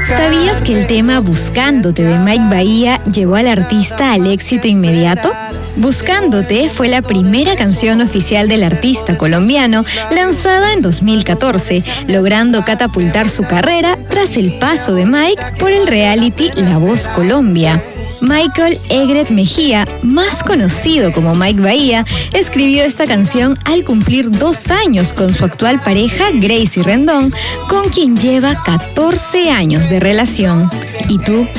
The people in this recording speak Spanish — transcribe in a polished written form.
¿Sabías que el tema Buscándote de Mike Bahía llevó al artista al éxito inmediato? Buscándote fue la primera canción oficial del artista colombiano lanzada en 2014, logrando catapultar su carrera tras el paso de Mike por el reality La Voz Colombia. Michael Egret Mejía, más conocido como Mike Bahía, escribió esta canción al cumplir 2 años con su actual pareja Gracie Rendón, con quien lleva 14 años de relación. ¿Y tú?